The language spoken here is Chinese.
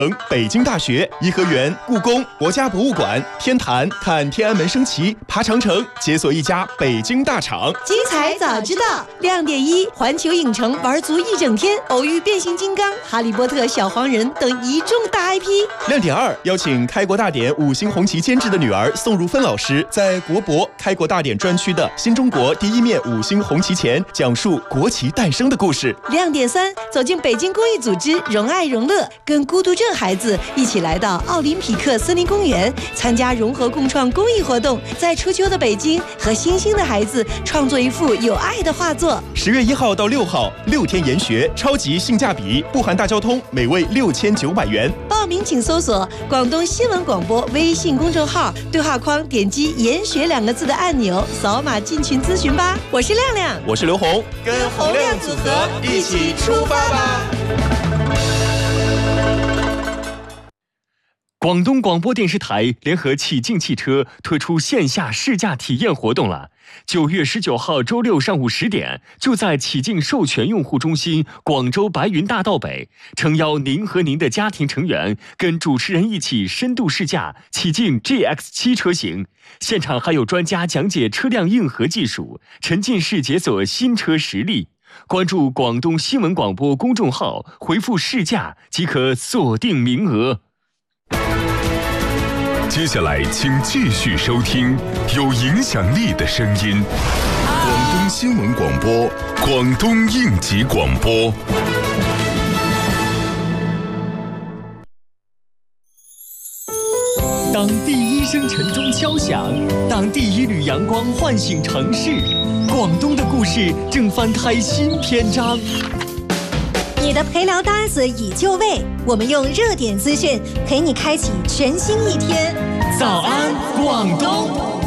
北京大学、颐和园、故宫、国家博物馆、天坛看天安门升旗，爬长城，解锁一家北京大厂。 精彩早知道，亮点1，环球影城玩足1整天，偶遇变形金刚、哈利波特、小黄人等一众大 IP。 亮点2，邀请开国大典5星红旗监制的女儿宋如芬老师，在国博开国大典专区的新中国第一面5星红旗前，讲述国旗诞生的故事。 亮点3，走进北京公益组织荣爱荣乐，跟孤独症孩子一起来到奥林匹克森林公园，参加融合共创公益活动，在初秋的北京和星星的孩子创作一幅有爱的画作。 10月1号到6号，6天研学，超级性价比，不含大交通，每位6900元。 报名请搜索广东新闻广播微信公众号，对话框点击研学2个字的按钮，扫码进群咨询吧。我是亮亮， 我是刘红， 跟洪亮组合一起出发吧。 广东广播电视台联合启境汽车推出线下试驾体验活动了。9月19号周六上午10点，就在启境授权用户中心广州白云大道北，诚邀您和您的家庭成员跟主持人一起深度试驾启境 GX7 车型。现场还有专家讲解车辆硬核技术，沉浸式解锁新车实力。关注广东新闻广播公众号，回复试驾即可锁定名额。 接下来请继续收听有影响力的声音，广东新闻广播，广东应急广播。 当第一声晨钟敲响，当第一缕阳光唤醒城市，广东的故事正翻开新篇章。 你的陪聊大 S 已就位，我们用热点资讯陪你开启全新一天。 早安，广东！